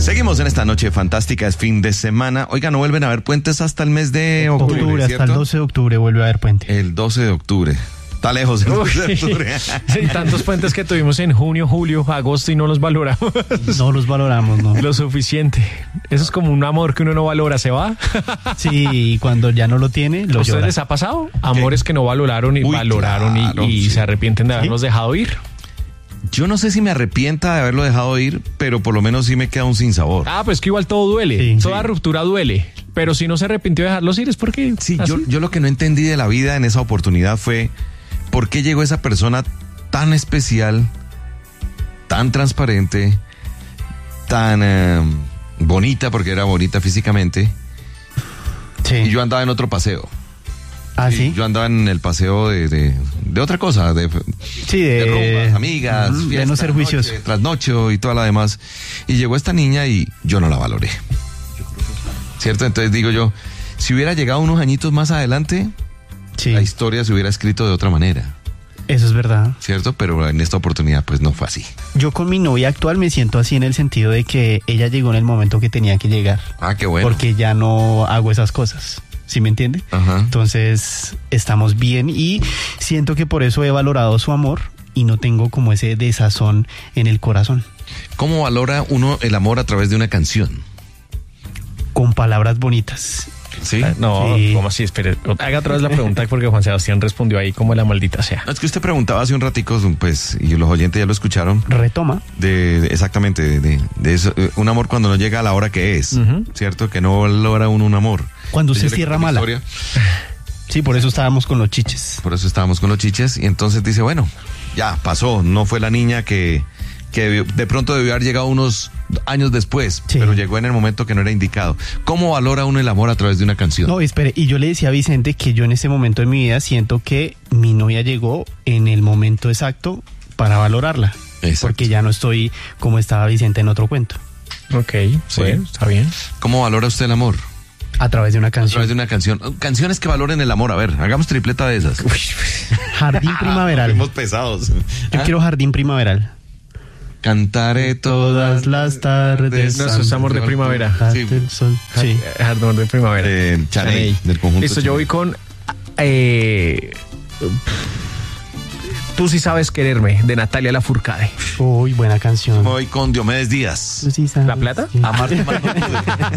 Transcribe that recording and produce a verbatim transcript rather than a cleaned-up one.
Seguimos en esta noche fantástica, es fin de semana. Oiga, no vuelven a haber puentes hasta el mes de octubre, octubre, ¿cierto? hasta el doce de octubre vuelve a haber puente. El doce de octubre. Está lejos el doce de octubre. Sí, tantos puentes que tuvimos en junio, julio, agosto y no los valoramos. No los valoramos, ¿no? Lo suficiente. Eso es como un amor que uno no valora, ¿se va? Sí, y cuando ya no lo tiene, lo ¿A ustedes llora. les ha pasado? Amores que no valoraron y Uy, valoraron y- claro, y, sí. se arrepienten de haberlos ¿Sí? dejado ir. Yo no sé si me arrepienta de haberlo dejado ir, pero por lo menos sí me queda un sinsabor. Ah, pues que igual todo duele. Sí. Toda Sí. ruptura duele. Pero si no se arrepintió de dejarlos ir es porque... Sí, así. yo, yo lo que no entendí de la vida en esa oportunidad fue por qué llegó esa persona tan especial, tan transparente, tan eh, bonita, porque era bonita físicamente, Sí. y yo andaba en otro paseo. ¿Ah, Y sí? Yo andaba en el paseo de, de, de otra cosa, de, Sí, de de... rumbas, amigas, Ujú, de fiesta, no ser juicioso. noche, trasnocho y toda la demás. Y llegó esta niña y yo no la valoré. ¿Cierto? Entonces digo yo, si hubiera llegado unos añitos más adelante, Sí, la historia se hubiera escrito de otra manera, eso es verdad. ¿cierto? Pero en esta oportunidad pues no fue así. Yo con mi novia actual me siento así en el sentido de que ella llegó en el momento que tenía que llegar. Ah, qué bueno. Porque ya no hago esas cosas. ¿Sí me entiende? Ajá. Entonces, estamos bien y siento que por eso he valorado su amor y no tengo como ese desazón en el corazón. ¿Cómo valora uno el amor a través de una canción? Con palabras bonitas. ¿Sí? Ah, No, Sí. ¿cómo así? Espere, haga otra vez la pregunta porque Juan Sebastián respondió ahí como la maldita sea. No, es que usted preguntaba hace un ratico, pues, y los oyentes ya lo escucharon, Retoma. de, de- exactamente, de, de- de eso, eh, un amor cuando no llega a la hora que es, Ujú. ¿cierto? Que no valora uno un amor. Cuando usted Yo le cierra conté mi mala. historia, Sí, por eso estábamos con los chiches. por eso estábamos con los chiches, y entonces dice, bueno, ya pasó, no fue la niña que, que debió- de pronto debió haber llegado unos años después, Sí. pero llegó en el momento que no era indicado. ¿Cómo valora uno el amor a través de una canción? No, espere, y yo le decía a Vicente que yo en ese momento de mi vida siento que mi novia llegó en el momento exacto para valorarla. Exacto. Porque ya no estoy como estaba Vicente en otro cuento. Ok, Sí. bueno, está bien. ¿Cómo valora usted el amor? A través de una A canción. través de una canción. Canciones que valoren el amor. A ver, hagamos tripleta de esas. Jardín primaveral. Fuimos pesados. Yo ¿Ah? quiero jardín primaveral. Cantaré Todas las tardes. No, eso es amor de primavera. Sí. Ante el sol. Sí. Amor de primavera. Eh, Chaney, del conjunto Listo, yo Chaney. voy con... eh, Tú sí sabes quererme, de Natalia Lafourcade. Uy, buena canción. Voy con Diomedes Díaz. Tú sí sabes ¿La plata? que- Amarte más no pude.